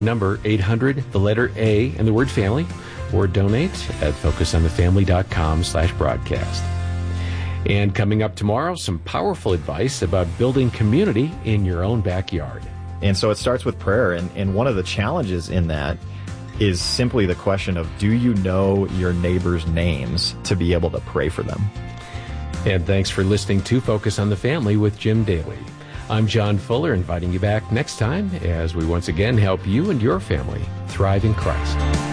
Number 800, the letter A, and the word family, or donate at focusonthefamily.com/broadcast. And coming up tomorrow, some powerful advice about building community in your own backyard. And so it starts with prayer, and one of the challenges in that is simply the question of, do you know your neighbors' names to be able to pray for them? And thanks for listening to Focus on the Family with Jim Daly. I'm John Fuller, inviting you back next time as we once again help you and your family thrive in Christ.